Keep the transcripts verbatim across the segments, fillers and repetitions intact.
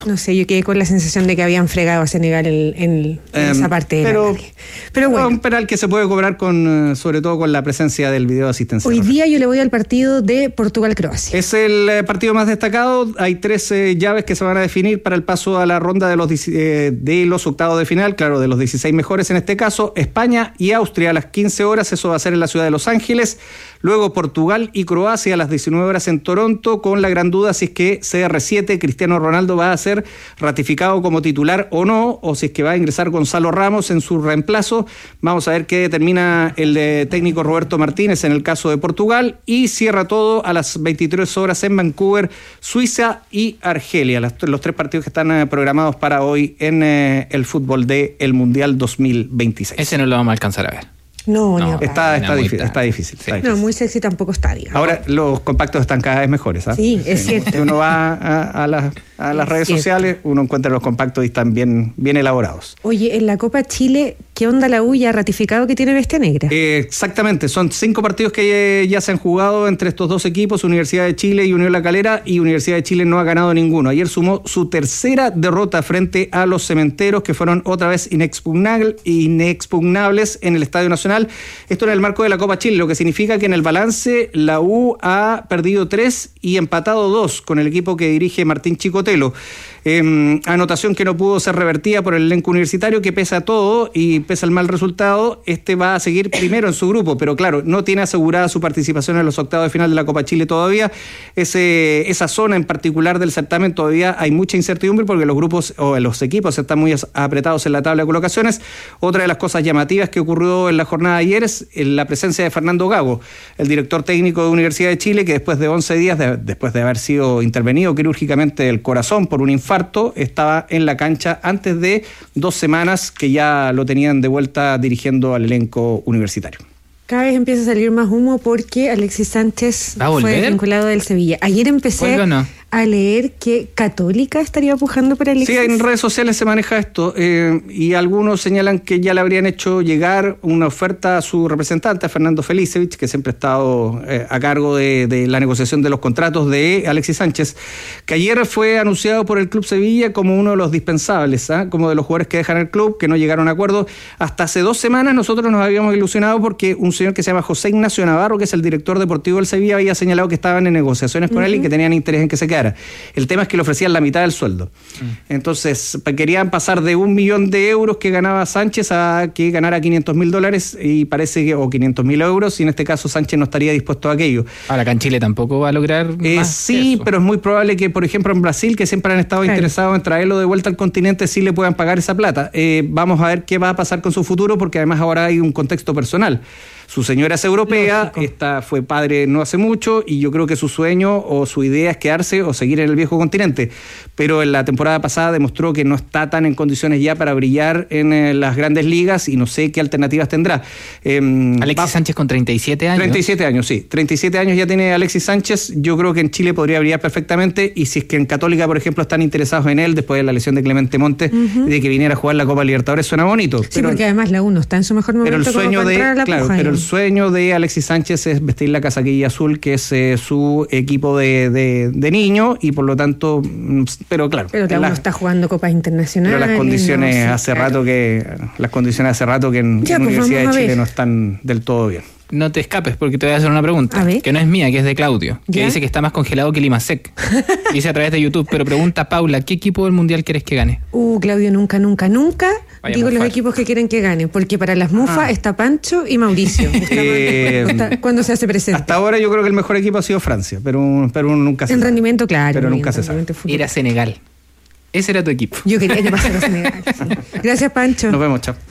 No sé, yo quedé con la sensación de que habían fregado a Senegal en, en, en um, esa parte de pero, la Pero bueno. Un penal que se puede cobrar con, sobre todo con la presencia del video asistencia. Hoy día yo le voy al partido de Portugal-Croacia. Es el eh, partido más destacado. Hay tres eh, llaves que se van a definir para el paso a la ronda de los, eh, de los octavos de final, claro, de los dieciséis mejores en este caso. España y Austria a las quince horas, eso va a ser en la ciudad de Los Ángeles. Luego Portugal y Croacia a las diecinueve horas en Toronto, con la gran duda si es que C R siete, Cristiano Ronaldo, va a ser ratificado como titular o no, o si es que va a ingresar Gonzalo Ramos en su reemplazo. Vamos a ver qué determina el eh, técnico Roberto Martínez en el caso de Portugal, y cierra todo a las veintitrés horas en Vancouver, Suiza y Argelia, las, los tres partidos que están eh, programados para hoy en eh, el fútbol del Mundial dos mil veintiséis. Ese no lo vamos a alcanzar a ver. No, no, ni está, está, difícil, está difícil. Está no, difícil. Muy sexy tampoco está, digamos. Ahora los compactos están cada vez mejores, ¿ah? Sí, es cierto. Si uno va a, a, la, a las es redes cierto. sociales, uno encuentra los compactos y están bien, bien elaborados. Oye, en la Copa Chile, ¿qué onda la U? ¿Ya ha ratificado que tiene Bestia Negra? Eh, exactamente, son cinco partidos que ya se han jugado entre estos dos equipos, Universidad de Chile y Unión La Calera, y Universidad de Chile no ha ganado ninguno. Ayer sumó su tercera derrota frente a los Cementeros, que fueron otra vez inexpugnable, inexpugnables en el Estadio Nacional. Esto en el marco de la Copa Chile, lo que significa que en el balance la U ha perdido tres y empatado dos con el equipo que dirige Martín Chicotelo. Eh, anotación que no pudo ser revertida por el elenco universitario, que pese a todo y pese al mal resultado, este va a seguir primero en su grupo, pero claro, no tiene asegurada su participación en los octavos de final de la Copa Chile todavía. Ese, esa zona en particular del certamen todavía hay mucha incertidumbre porque los grupos o los equipos están muy apretados en la tabla de colocaciones. Otra de las cosas llamativas que ocurrió en la jornada de ayer es la presencia de Fernando Gago, el director técnico de Universidad de Chile, que después de once días, de, después de haber sido intervenido quirúrgicamente del corazón por un infarto, estaba en la cancha antes de dos semanas que ya lo tenían de vuelta dirigiendo al elenco universitario. Cada vez empieza a salir más humo porque Alexis Sánchez fue vinculado del Sevilla. Ayer empecé no? a leer que Católica estaría pujando por Alexis. Sí, en redes sociales se maneja esto eh, y algunos señalan que ya le habrían hecho llegar una oferta a su representante, a Fernando Felicevich, que siempre ha estado eh, a cargo de, de la negociación de los contratos de Alexis Sánchez, que ayer fue anunciado por el Club Sevilla como uno de los dispensables, ¿eh? como de los jugadores que dejan el club, que no llegaron a acuerdo. Hasta hace dos semanas nosotros nos habíamos ilusionado porque un señor que se llama José Ignacio Navarro, que es el director deportivo del Sevilla, había señalado que estaban en negociaciones con uh-huh. él y que tenían interés en que se quedara. El tema es que le ofrecían la mitad del sueldo. Mm. Entonces, querían pasar de un millón de euros que ganaba Sánchez a que ganara quinientos mil dólares y parece que, o quinientos mil euros, y en este caso Sánchez no estaría dispuesto a aquello. Ahora, acá en Chile tampoco va a lograr eh, más Sí, eso. Pero es muy probable que, por ejemplo, en Brasil, que siempre han estado claro. interesados en traerlo de vuelta al continente, sí le puedan pagar esa plata. Eh, vamos a ver qué va a pasar con su futuro, porque además ahora hay un contexto personal. Su señora es europea, esta fue padre no hace mucho, y yo creo que su sueño o su idea es quedarse o seguir en el viejo continente. Pero en la temporada pasada demostró que no está tan en condiciones ya para brillar en eh, las grandes ligas, y no sé qué alternativas tendrá. Eh, Alexis va, Sánchez con treinta y siete años. treinta y siete años, sí. treinta y siete años ya tiene Alexis Sánchez. Yo creo que en Chile podría brillar perfectamente, y si es que en Católica, por ejemplo, están interesados en él después de la lesión de Clemente Montes, uh-huh. y de que viniera a jugar la Copa Libertadores, suena bonito. Sí, pero, porque además la U no está en su mejor momento. Pero el sueño de, la claro, puja, pero el sueño de Alexis Sánchez es vestir la casaquilla azul, que es eh, su equipo de, de, de niño, y por lo tanto, pero claro. Pero la U no está jugando copas internacionales. Pero las condiciones no, sí, hace claro. rato que las condiciones hace rato que en la Universidad de Chile no están del todo bien. No te escapes porque te voy a hacer una pregunta, que no es mía, que es de Claudio, que ¿Ya? dice que está más congelado que el IMASEC. Dice a través de YouTube, pero pregunta Paula, ¿qué equipo del Mundial quieres que gane? Uh, Claudio, nunca, nunca, nunca Vaya digo los equipos que quieren que ganen, porque para las mufas ah. está Pancho y Mauricio. Eh, cuando se hace presente. Hasta ahora yo creo que el mejor equipo ha sido Francia, pero, pero nunca se en sabe. En rendimiento, claro. Pero nunca se sabe. Era Senegal. Ese era tu equipo. Yo quería que pasara Senegal. Sí. Gracias, Pancho. Nos vemos, chao.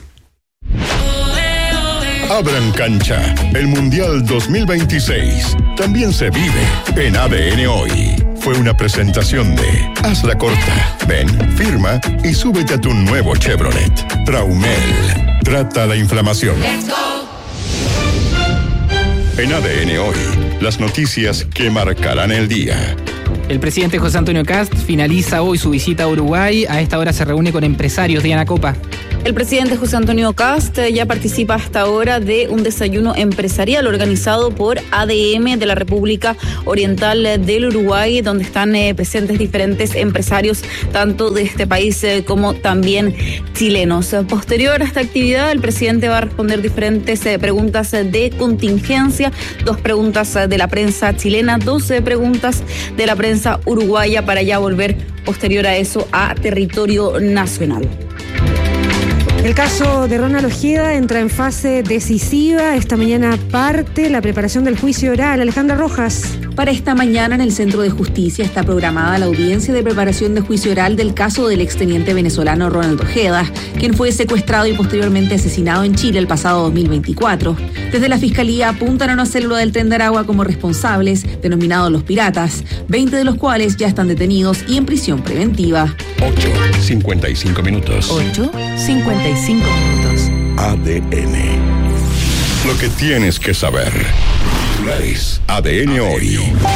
Abran cancha, el Mundial dos mil veintiséis también se vive en A D N Hoy. Fue una presentación de Hazla Corta. Ven, firma y súbete a tu nuevo Chevrolet. Traumel, trata la inflamación. Let's go. En A D N Hoy, las noticias que marcarán el día. El presidente José Antonio Kast finaliza hoy su visita a Uruguay. A esta hora se reúne con empresarios. Diana Copa. El presidente José Antonio Kast ya participa hasta ahora de un desayuno empresarial organizado por A D M de la República Oriental del Uruguay, donde están eh, presentes diferentes empresarios, tanto de este país eh, como también chilenos. Posterior a esta actividad, el presidente va a responder diferentes eh, preguntas de contingencia, dos preguntas de la prensa chilena, doce preguntas de la prensa uruguaya, para ya volver posterior a eso a territorio nacional. El caso de Ronald Ojeda entra en fase decisiva. Esta mañana parte la preparación del juicio oral. Alejandra Rojas. Para esta mañana en el Centro de Justicia está programada la audiencia de preparación de juicio oral del caso del exteniente venezolano Ronald Ojeda, quien fue secuestrado y posteriormente asesinado en Chile el pasado dos mil veinticuatro. Desde la Fiscalía apuntan a una célula del Tren de Aragua como responsables, denominados los Piratas, veinte de los cuales ya están detenidos y en prisión preventiva. ocho cincuenta y cinco minutos. ocho cincuenta y cinco minutos. A D N. Lo que tienes que saber. A D N hoy.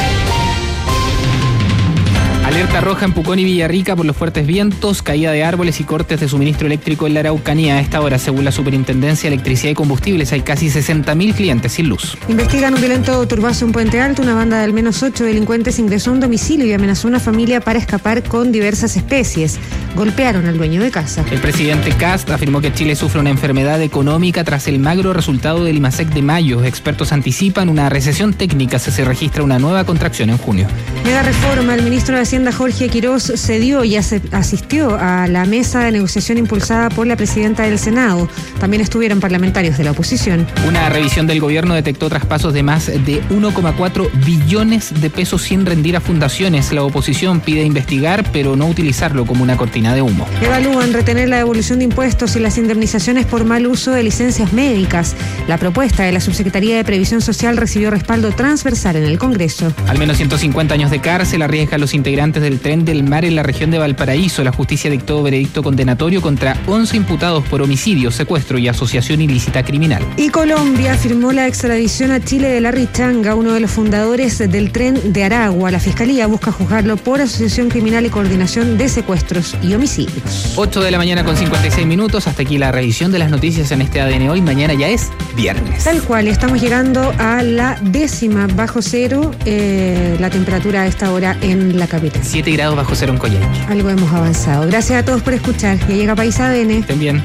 Alerta roja en Pucón y Villarrica por los fuertes vientos, caída de árboles y cortes de suministro eléctrico en la Araucanía. A esta hora, según la Superintendencia de Electricidad y Combustibles, hay casi sesenta mil clientes sin luz. Investigan un violento turbazo en Puente Alto. Una banda de al menos ocho delincuentes ingresó a un domicilio y amenazó a una familia para escapar con diversas especies. Golpearon al dueño de casa. El presidente Kast afirmó que Chile sufre una enfermedad económica tras el magro resultado del IMASEC de mayo. Expertos anticipan una recesión técnica si se registra una nueva contracción en junio. Mega reforma. El ministro de Hacienda Jorge Quirós cedió y asistió a la mesa de negociación impulsada por la presidenta del Senado. También estuvieron parlamentarios de la oposición. Una revisión del gobierno detectó traspasos de más de uno coma cuatro billones de pesos sin rendir a fundaciones. La oposición pide investigar, pero no utilizarlo como una cortina de humo. Evalúan retener la devolución de impuestos y las indemnizaciones por mal uso de licencias médicas. La propuesta de la Subsecretaría de Previsión Social recibió respaldo transversal en el Congreso. Al menos ciento cincuenta años de cárcel arriesgan los integrantes del Tren del Mar en la región de Valparaíso. La justicia dictó veredicto condenatorio contra once imputados por homicidio, secuestro y asociación ilícita criminal. Y Colombia firmó la extradición a Chile de Larry Changa, uno de los fundadores del Tren de Aragua. La Fiscalía busca juzgarlo por asociación criminal y coordinación de secuestros y homicidios. ocho de la mañana con cincuenta y seis minutos. Hasta aquí la revisión de las noticias en este A D N hoy. Mañana ya es viernes. Tal cual, estamos llegando a la décima bajo cero, eh, la temperatura a esta hora en la capital. siete grados bajo cero en Coyhaique. Algo hemos avanzado. Gracias a todos por escuchar. Ya llega País A D N. Estén bien.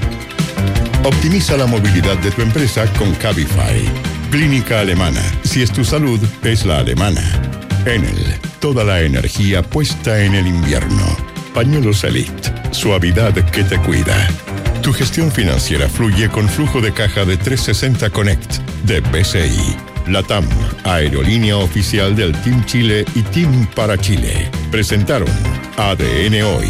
Optimiza la movilidad de tu empresa con Cabify. Clínica alemana. Si es tu salud, es la alemana. Enel. Toda la energía puesta en el invierno. Pañuelos Elite. Suavidad que te cuida. Tu gestión financiera fluye con flujo de caja de trescientos sesenta Connect de B C I. LATAM, aerolínea oficial del Team Chile y Team para Chile. Presentaron A D N Hoy.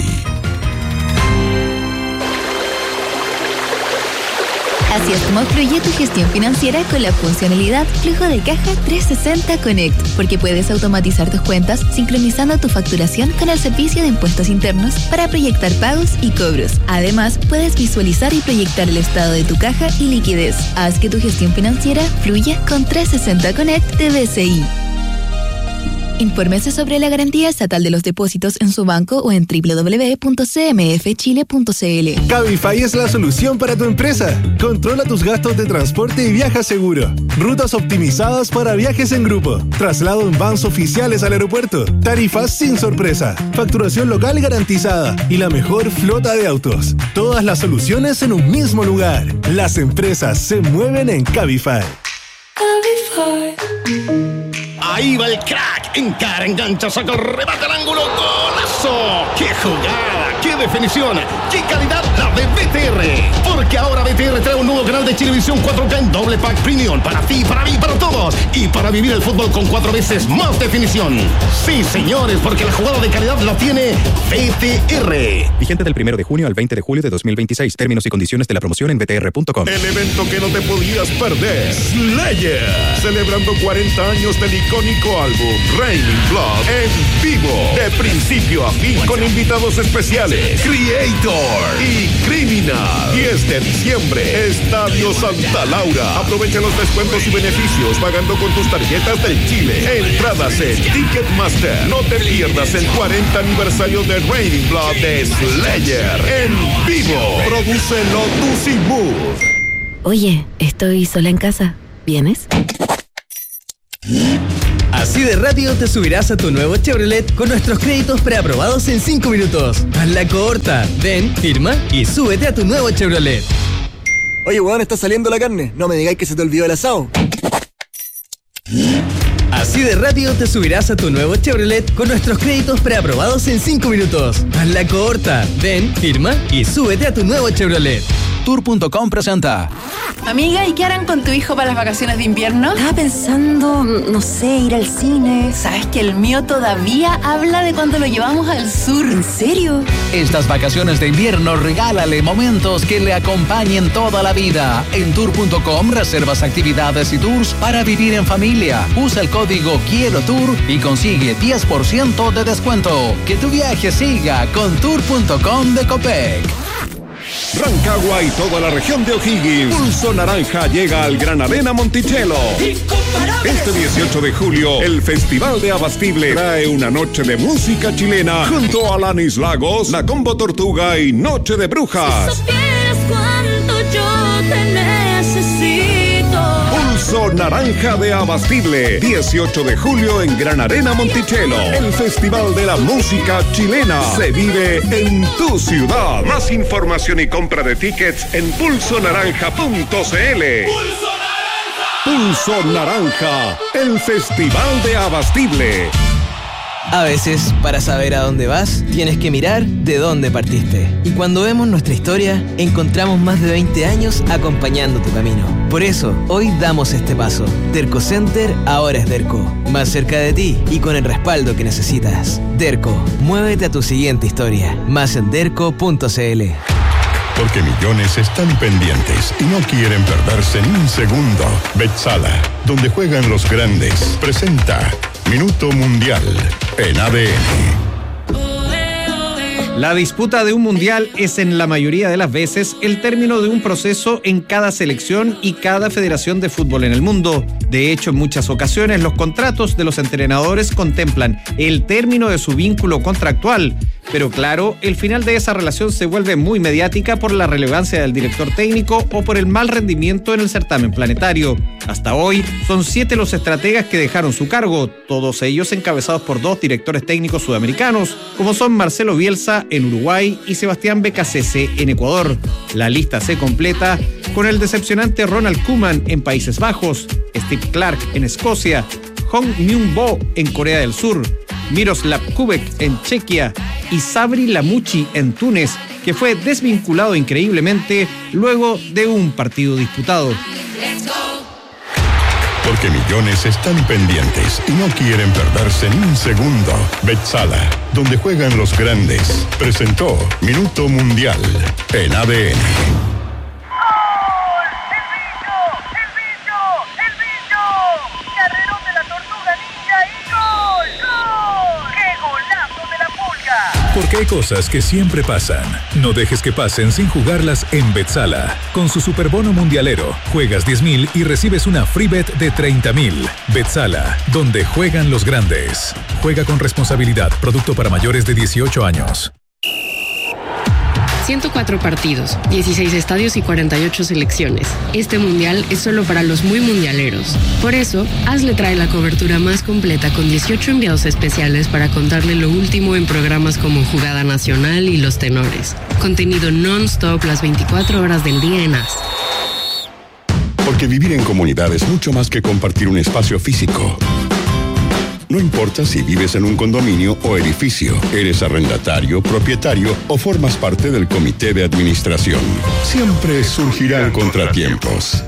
Así es como fluye tu gestión financiera con la funcionalidad Flujo de Caja trescientos sesenta Connect, porque puedes automatizar tus cuentas sincronizando tu facturación con el servicio de impuestos internos para proyectar pagos y cobros. Además, puedes visualizar y proyectar el estado de tu caja y liquidez. Haz que tu gestión financiera fluya con trescientos sesenta Connect de B C I. Infórmese sobre la garantía estatal de los depósitos en su banco o en doble u doble u doble u punto c m f chile punto c l. Cabify es la solución para tu empresa. Controla tus gastos de transporte y viaja seguro. Rutas optimizadas para viajes en grupo. Traslado en vans oficiales al aeropuerto. Tarifas sin sorpresa. Facturación local garantizada. Y la mejor flota de autos. Todas las soluciones en un mismo lugar. Las empresas se mueven en Cabify. Cabify. Ahí va el crack, encara, engancha, saca el remate al ángulo, ¡golazo! ¡Qué jugada! ¡Qué definición! ¡Qué calidad la de B T R! Porque ahora B T R trae un nuevo canal de Chilevisión cuatro K en doble pack premium para ti, para mí, para todos y para vivir el fútbol con cuatro veces más definición. Sí, señores, porque la jugada de calidad la tiene B T R. Vigente del primero de junio al veinte de julio de dos mil veintiséis. Términos y condiciones de la promoción en b t r punto com. El evento que no te podías perder. Slayer. Celebrando cuarenta años del icónico álbum Raining Blood en vivo. De principio volvió a Fin con invitados especiales, Creator y Criminal. diez de diciembre, Estadio Santa Laura. Aprovecha los descuentos y beneficios pagando con tus tarjetas del Chile. Entradas en Ticketmaster. No te pierdas el cuarenta aniversario de Raining Blood de Slayer en vivo. Produce Lotus y Mood. Oye, estoy sola en casa. ¿Vienes? Así de rápido te subirás a tu nuevo Chevrolet con nuestros créditos preaprobados en cinco minutos. Hazla corta. Ven, firma y súbete a tu nuevo Chevrolet. Oye, weón, está saliendo la carne. No me digáis que se te olvidó el asado. Así de rápido te subirás a tu nuevo Chevrolet con nuestros créditos preaprobados en cinco minutos. Hazla corta. Ven, firma y súbete a tu nuevo Chevrolet. Tour punto com presenta. Amiga, ¿y qué harán con tu hijo para las vacaciones de invierno? Estaba pensando, no sé, ir al cine. ¿Sabes que el mío todavía habla de cuando lo llevamos al sur? ¿En serio? Estas vacaciones de invierno regálale momentos que le acompañen toda la vida. En Tour punto com reservas actividades y tours para vivir en familia. Usa el código Quiero Tour y consigue diez por ciento de descuento. Que tu viaje siga con Tour punto com de Copec. Rancagua y toda la región de O'Higgins. Pulso Naranja llega al Gran Arena Monticello. Este dieciocho de julio, el Festival de Abastible trae una noche de música chilena junto a Alanis Lagos, La Combo Tortuga y Noche de Brujas. Si supieras cuánto yo te necesito. Pulso Naranja de Abastible, dieciocho de julio en Gran Arena Monticello. El Festival de la Música Chilena se vive en tu ciudad. Más información y compra de tickets en pulso naranja punto c l. ¡Pulso Naranja! Pulso Naranja, el Festival de Abastible. A veces, para saber a dónde vas, tienes que mirar de dónde partiste. Y cuando vemos nuestra historia, encontramos más de veinte años acompañando tu camino. Por eso, hoy damos este paso. Derco Center ahora es Derco. Más cerca de ti y con el respaldo que necesitas. Derco, muévete a tu siguiente historia. Más en derco punto c l. Porque millones están pendientes y no quieren perderse ni un segundo. Betsala, donde juegan los grandes, presenta Minuto Mundial en A D N. La disputa de un mundial es en la mayoría de las veces el término de un proceso en cada selección y cada federación de fútbol en el mundo. De hecho, en muchas ocasiones los contratos de los entrenadores contemplan el término de su vínculo contractual. Pero claro, el final de esa relación se vuelve muy mediática por la relevancia del director técnico o por el mal rendimiento en el certamen planetario. Hasta hoy, son siete los estrategas que dejaron su cargo, todos ellos encabezados por dos directores técnicos sudamericanos, como son Marcelo Bielsa en Uruguay y Sebastián Becasese en Ecuador. La lista se completa con el decepcionante Ronald Koeman en Países Bajos, Steve Clark en Escocia, Hong Myung-bo en Corea del Sur, Miroslav Kubek en Chequia y Sabri Lamouchi en Túnez, que fue desvinculado increíblemente luego de un partido disputado. Porque millones están pendientes y no quieren perderse ni un segundo. Betsala, donde juegan los grandes, presentó Minuto Mundial en A D N. Porque hay cosas que siempre pasan. No dejes que pasen sin jugarlas en Betsala. Con su superbono mundialero, juegas diez mil y recibes una free bet de treinta mil. Betsala, donde juegan los grandes. Juega con responsabilidad. Producto para mayores de dieciocho años. ciento cuatro partidos, dieciséis estadios y cuarenta y ocho selecciones. Este mundial es solo para los muy mundialeros. Por eso, AS le trae la cobertura más completa con dieciocho enviados especiales para contarle lo último en programas como Jugada Nacional y Los Tenores. Contenido non-stop las veinticuatro horas del día en AS. Porque vivir en comunidad es mucho más que compartir un espacio físico. No importa si vives en un condominio o edificio, eres arrendatario, propietario o formas parte del comité de administración. Siempre surgirán contratiempos.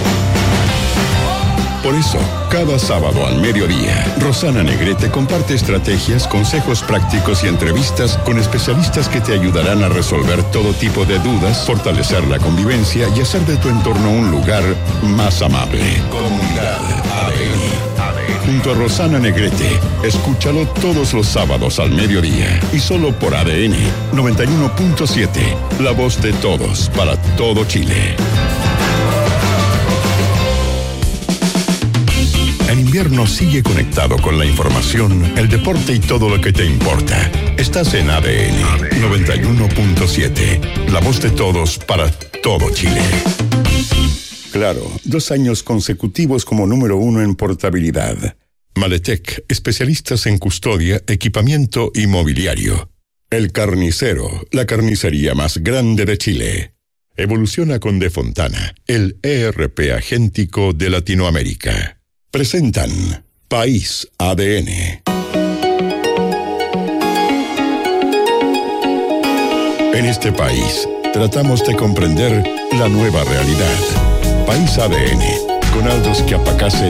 Por eso, cada sábado al mediodía, Rosana Negrete comparte estrategias, consejos prácticos y entrevistas con especialistas que te ayudarán a resolver todo tipo de dudas, fortalecer la convivencia y hacer de tu entorno un lugar más amable. Comunidad A D N. junto a Rosana Negrete. Escúchalo todos los sábados al mediodía y solo por A D N noventa y uno punto siete. La voz de todos para todo Chile. En invierno sigue conectado con la información, el deporte y todo lo que te importa. Estás en A D N noventa y uno punto siete. La voz de todos para todo Chile. Claro, dos años consecutivos como número uno en portabilidad. Maletec, especialistas en custodia, equipamiento y mobiliario. El Carnicero, la carnicería más grande de Chile. Evoluciona con De Fontana, el E R P agéntico de Latinoamérica. Presentan País A D N. En este país, tratamos de comprender la nueva realidad. País A D N, con Aldos Quiapacase